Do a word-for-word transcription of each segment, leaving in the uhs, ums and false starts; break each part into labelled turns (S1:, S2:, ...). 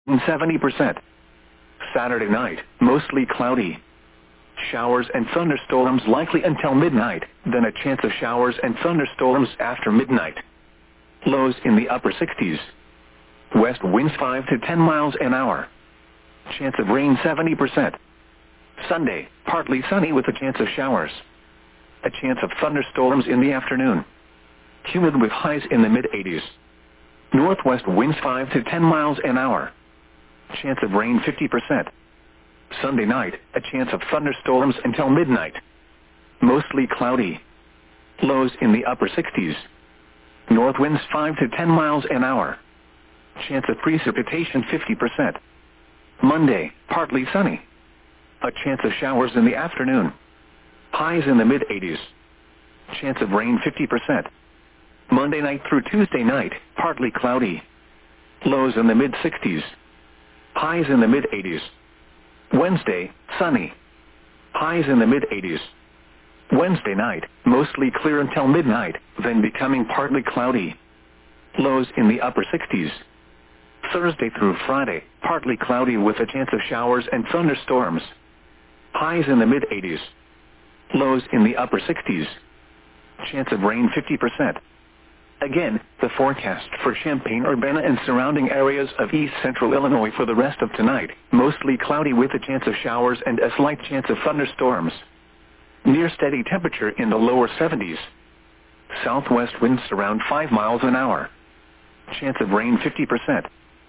S1: seventy percent. Saturday night, mostly cloudy. Showers and thunderstorms likely until midnight, then a chance of showers and thunderstorms after midnight. Lows in the upper sixties. West winds five to ten miles an hour. Chance of rain seventy percent. Sunday, partly sunny with a chance of showers. A chance of thunderstorms in the afternoon. Humid with highs in the mid-eighties. Northwest winds five to ten miles an hour. Chance of rain fifty percent. Sunday night, a chance of thunderstorms until midnight. Mostly cloudy. Lows in the upper sixties. North winds five to ten miles an hour. Chance of precipitation fifty percent. Monday, partly sunny. A chance of showers in the afternoon. Highs in the mid-eighties. Chance of rain fifty percent. Monday night through Tuesday night, partly cloudy. Lows in the mid-sixties. Highs in the mid-eighties. Wednesday, sunny. Highs in the mid-eighties. Wednesday night, mostly clear until midnight, then becoming partly cloudy. Lows in the upper sixties. Thursday through Friday, partly cloudy with a chance of showers and thunderstorms. Highs in the mid-eighties. Lows in the upper sixties. Chance of rain fifty percent. Again, the forecast for Champaign-Urbana and surrounding areas of east central Illinois for the rest of tonight, mostly cloudy with a chance of showers and a slight chance of thunderstorms. Near steady temperature in the lower seventies. Southwest winds around five miles an hour. Chance of rain fifty percent.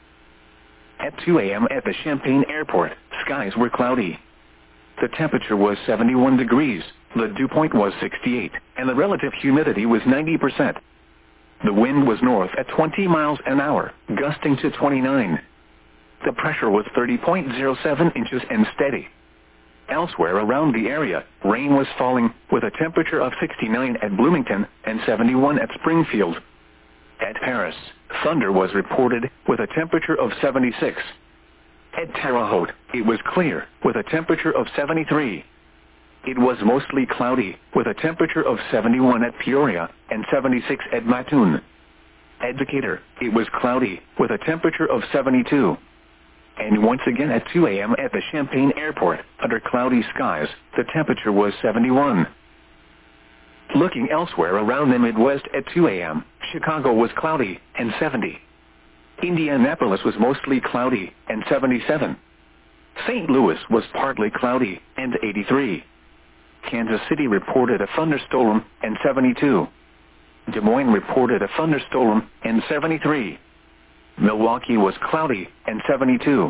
S1: At two a m at the Champaign Airport, skies were cloudy. The temperature was seventy-one degrees, the dew point was sixty-eight, and the relative humidity was ninety percent. The wind was north at twenty miles an hour, gusting to twenty-nine. The pressure was thirty point zero seven inches and steady. Elsewhere around the area, rain was falling, with a temperature of sixty-nine at Bloomington and seventy-one at Springfield. At Paris, thunder was reported, with a temperature of seventy-six. At Terre Haute, it was clear, with a temperature of seventy-three. It was mostly cloudy, with a temperature of seventy-one at Peoria and seventy-six at Mattoon. At Decatur, it was cloudy, with a temperature of seventy-two. And once again at two a m at the Champaign Airport, under cloudy skies, the temperature was seventy-one. Looking elsewhere around the Midwest at two a m, Chicago was cloudy and seventy. Indianapolis was mostly cloudy and seventy-seven. Saint Louis was partly cloudy and eighty-three. Kansas City reported a thunderstorm and seventy-two. Des Moines reported a thunderstorm and seventy-three. Milwaukee was cloudy and seventy-two.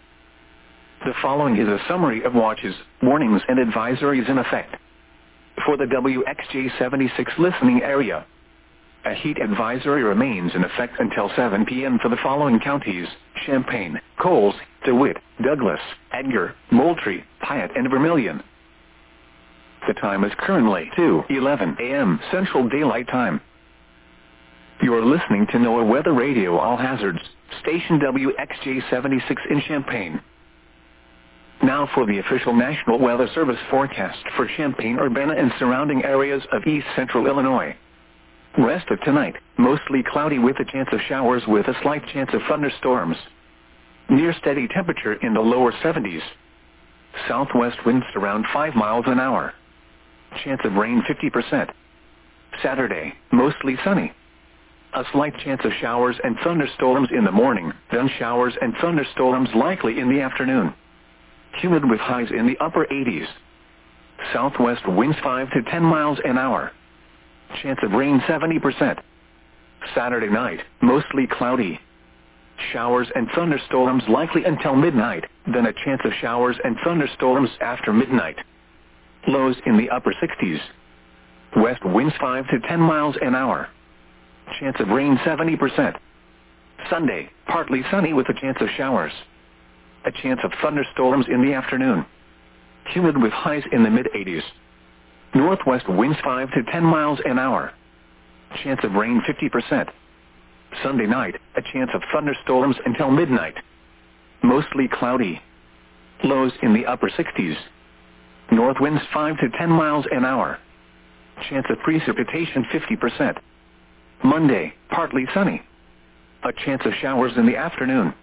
S1: The following is a summary of watches, warnings and advisories in effect. For the W X J seventy-six listening area, a heat advisory remains in effect until seven p m for the following counties: Champaign, Coles, DeWitt, Douglas, Edgar, Moultrie, Piatt, and Vermilion. The time is currently two eleven a m Central Daylight Time. You are listening to NOAA Weather Radio All Hazards, station W X J seventy-six in Champaign. Now for the official National Weather Service forecast for Champaign-Urbana and surrounding areas of east central Illinois. Rest of tonight, mostly cloudy with a chance of showers with a slight chance of thunderstorms. Near steady temperature in the lower seventies. Southwest winds around five miles an hour. Chance of rain fifty percent. Saturday, mostly sunny. A slight chance of showers and thunderstorms in the morning, then showers and thunderstorms likely in the afternoon. Humid with highs in the upper eighties. Southwest winds five to ten miles an hour. Chance of rain seventy percent. Saturday night, mostly cloudy. Showers and thunderstorms likely until midnight, then a chance of showers and thunderstorms after midnight. Lows in the upper sixties. West winds five to ten miles an hour. Chance of rain seventy percent. Sunday, partly sunny with a chance of showers. A chance of thunderstorms in the afternoon. Humid with highs in the mid-eighties. Northwest winds five to ten miles an hour. Chance of rain fifty percent. Sunday night, a chance of thunderstorms until midnight. Mostly cloudy. Lows in the upper sixties. North winds five to ten miles an hour. Chance of precipitation fifty percent. Monday, partly sunny. A chance of showers in the afternoon.